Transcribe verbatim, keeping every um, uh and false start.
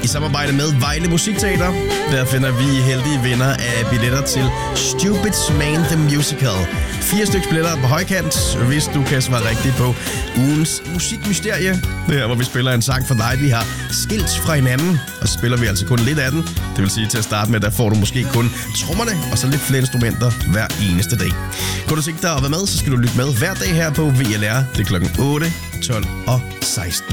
samarbejde med Vejle Musikteater. Der finder vi heldige vinder af billetter til Stupid Man the Musical. Fire stykker billetter på højkant, hvis du kan svare rigtigt på ugens musikmysterie. Det her, hvor vi spiller en sang for dig. Vi har skilt fra hinanden, og så spiller vi altså kun lidt af den. Det vil sige, til at starte med, der får du måske kun trommerne og så lidt flere instrumenter hver eneste dag. Kunne du tænke dig at være med, så skal du lytte med hver dag her på V L R. Det er klokken otte, tolv og seksten.